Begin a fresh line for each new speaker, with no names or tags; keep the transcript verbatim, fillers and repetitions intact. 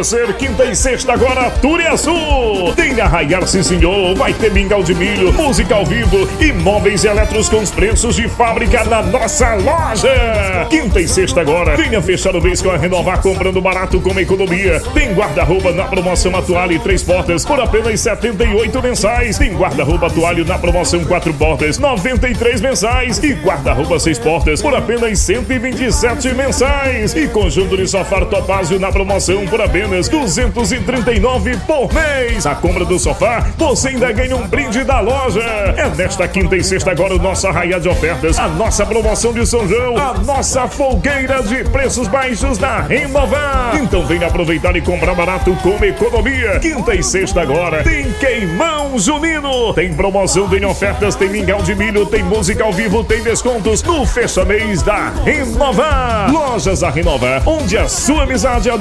acontecer quinta e sexta agora, Turiaçu. Tem Arraiar, sim senhor, vai ter mingau de milho, música ao vivo e móveis elétricos com os preços de fábrica na nossa loja. Quinta e sexta agora, venha fechar o mês com a Renovar comprando barato com economia. Tem guarda-roupa na promoção a toalha e três portas por apenas setenta e oito mensais. Tem guarda-roupa toalha na promoção quatro portas, noventa e três mensais. E guarda-roupa seis portas por apenas cento e vinte e sete mensais. E conjunto de sofá Topázio na promoção por apenas duzentos e trinta e nove por mês. A compra do sofá, você ainda ganha um brinde da loja. É nesta quinta e sexta agora o nosso arraial de ofertas, a nossa promoção de São João, a nossa folgueira de preços baixos da Renovar. Então venha aproveitar e comprar barato com economia. Quinta e sexta agora tem queimão junino, tem promoção, tem ofertas, tem mingau de milho, tem música ao vivo, tem descontos no fecha mês da Renovar. Lojas a Renovar, onde a sua amizade é a